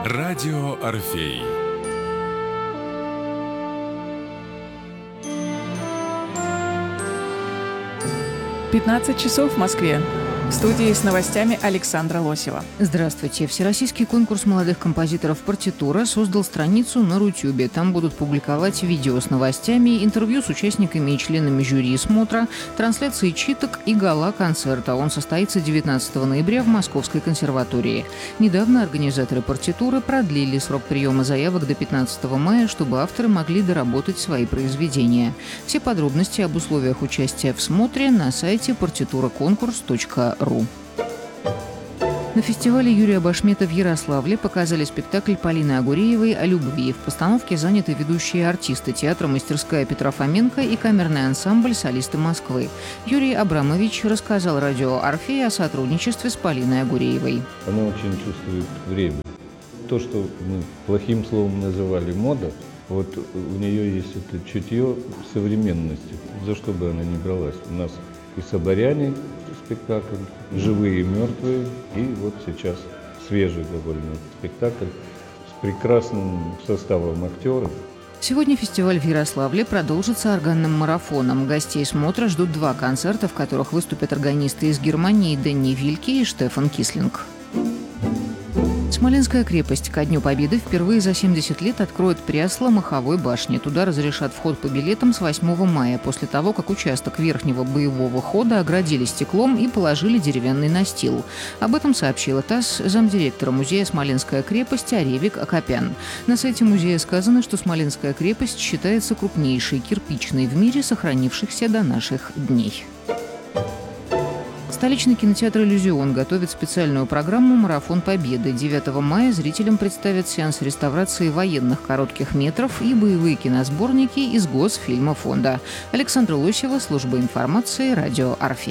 Радио Орфей. «15 часов в Москве». В студии с новостями Александра Лосева. Здравствуйте. Всероссийский конкурс молодых композиторов «Партитура» создал страницу на Рутюбе. Там будут публиковать видео с новостями, интервью с участниками и членами жюри смотра, трансляции читок и гала-концерта. Он состоится 19 ноября в Московской консерватории. Недавно организаторы «Партитуры» продлили срок приема заявок до 15 мая, чтобы авторы могли доработать свои произведения. Все подробности об условиях участия в смотре на сайте partituracонкурс.ру. На фестивале Юрия Башмета в Ярославле показали спектакль Полины Агуреевой о любви. В постановке заняты ведущие артисты театра «Мастерская» Петра Фоменко и камерный ансамбль «Солисты Москвы». Юрий Абрамович рассказал радио «Орфей» о сотрудничестве с Полиной Агуреевой. Она очень чувствует время. То, что мы плохим словом называли мода, вот у нее есть это чутье современности, за что бы она ни бралась. У нас и «Соборяне» спектакль, «Живые и мертвые», и вот сейчас свежий довольно спектакль с прекрасным составом актеров. Сегодня фестиваль в Ярославле продолжится органным марафоном. Гостей смотра ждут 2 концерта, в которых выступят органисты из Германии Дэнни Вильке и Штефан Кислинг. Смоленская крепость ко Дню Победы впервые за 70 лет откроет прясло Маховой башни. Туда разрешат вход по билетам с 8 мая, после того, как участок верхнего боевого хода оградили стеклом и положили деревянный настил. Об этом сообщила ТАСС замдиректора музея «Смоленская крепость» Аревик Акопян. На сайте музея сказано, что Смоленская крепость считается крупнейшей кирпичной в мире, сохранившихся до наших дней. Столичный кинотеатр «Иллюзион» готовит специальную программу «Марафон Победы». 9 мая зрителям представят сеанс реставрации военных коротких метров и боевые киносборники из Госфильма фонда. Александра Лосева, служба информации, радио «Орфей».